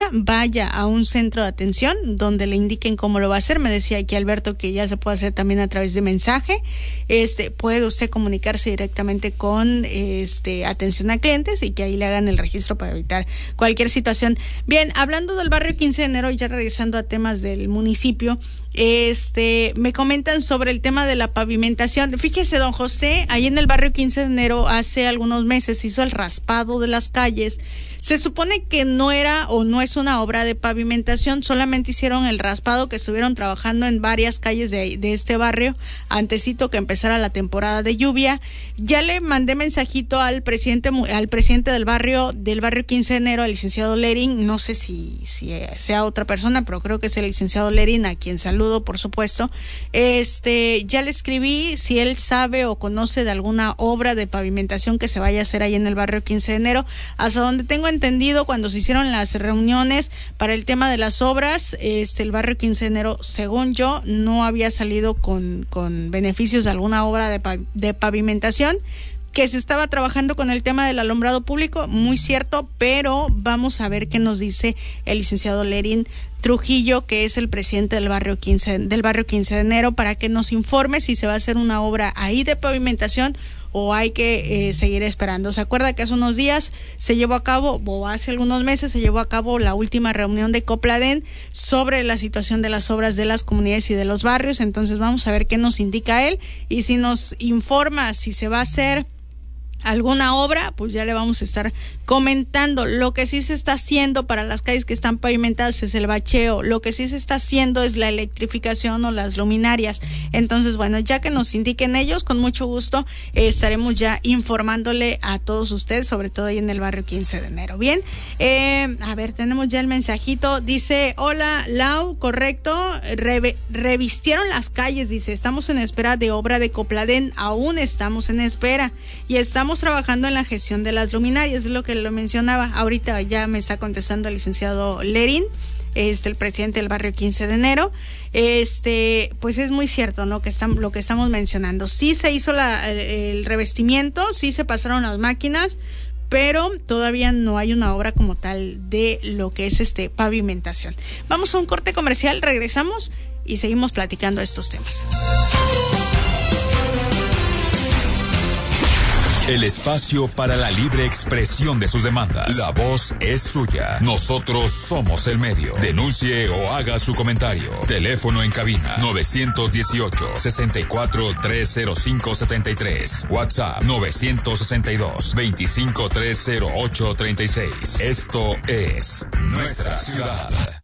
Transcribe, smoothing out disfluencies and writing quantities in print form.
vaya a un centro de atención donde le indiquen cómo lo va a hacer. Me decía aquí Alberto que ya se puede hacer también a través de mensaje. Puede usted comunicarse directamente con atención a clientes y que ahí le hagan el registro para evitar cualquier situación. Bien, hablando del barrio 15 de enero, ya regresando a temas del municipio, me comentan sobre el tema de la pavimentación. Fíjese, don José, ahí en el barrio 15 de enero hace algunos meses hizo el raspado de las calles. Se supone que no era o no es una obra de pavimentación, solamente hicieron el raspado, que estuvieron trabajando en varias calles de este barrio antesito que empezara la temporada de lluvia. Ya le mandé mensajito al presidente del barrio 15 de enero, al licenciado Lerín. No sé si sea otra persona, pero creo que es el licenciado Lerín, a quien saludo, por supuesto. Ya le escribí si él sabe o conoce de alguna obra de pavimentación que se vaya a hacer ahí en el barrio 15 de enero. Hasta donde tengo entendido, cuando se hicieron las reuniones para el tema de las obras, el barrio 15 de enero, según yo, no había salido con beneficios de alguna obra de pavimentación, que se estaba trabajando con el tema del alumbrado público, muy cierto, pero vamos a ver qué nos dice el licenciado Lerín Trujillo, que es el presidente del barrio 15 de enero, para que nos informe si se va a hacer una obra ahí de pavimentación o hay que seguir esperando. ¿Se acuerda que hace unos días se llevó a cabo, o hace algunos meses se llevó a cabo, la última reunión de Copladen sobre la situación de las obras de las comunidades y de los barrios? Entonces vamos a ver qué nos indica él, y si nos informa si se va a hacer alguna obra, pues ya le vamos a estar comentando. Lo que sí se está haciendo para las calles que están pavimentadas es el bacheo. Lo que sí se está haciendo es la electrificación o las luminarias. Entonces, bueno, ya que nos indiquen ellos, con mucho gusto estaremos ya informándole a todos ustedes, sobre todo ahí en el barrio 15 de enero. Bien, a ver, tenemos ya el mensajito. Dice, hola Lau, correcto, revistieron las calles, dice, estamos en espera de obra de Copladen, aún estamos en espera y estamos trabajando en la gestión de las luminarias, es lo que lo mencionaba. Ahorita ya me está contestando el licenciado Lerín, el presidente del barrio 15 de enero. Pues es muy cierto, ¿no? Lo que estamos mencionando. Sí se hizo el revestimiento, sí se pasaron las máquinas, pero todavía no hay una obra como tal de lo que es pavimentación. Vamos a un corte comercial, regresamos y seguimos platicando estos temas. El espacio para la libre expresión de sus demandas. La voz es suya. Nosotros somos el medio. Denuncie o haga su comentario. Teléfono en cabina 918-64-305-73. WhatsApp 962-2530836. Esto es Nuestra Ciudad.